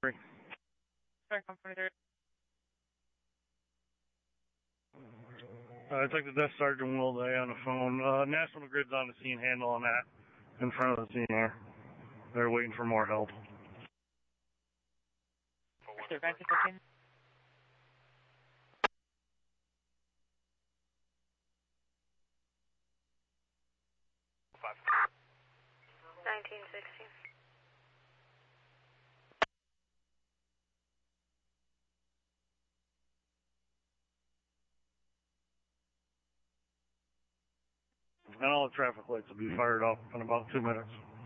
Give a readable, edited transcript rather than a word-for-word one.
I took the desk sergeant Will Day on the phone. National Grid's on the scene handling that in front of the scene there. They're waiting for more help. Sir, 1915. And all the traffic lights will be fired up in about 2 minutes.